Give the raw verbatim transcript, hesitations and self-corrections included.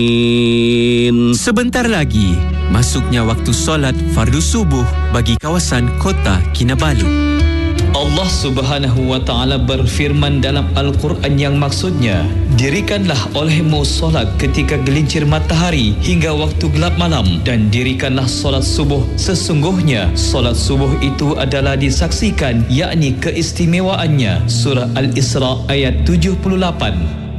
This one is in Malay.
Sebentar lagi, masuknya waktu solat fardu subuh bagi kawasan Kota Kinabalu. Allah Subhanahu wa Ta'ala berfirman dalam Al-Quran yang maksudnya, dirikanlah olehmu solat ketika gelincir matahari hingga waktu gelap malam, dan dirikanlah solat subuh. Sesungguhnya solat subuh itu adalah disaksikan, yakni keistimewaannya. Surah Al-Isra ayat tujuh puluh lapan.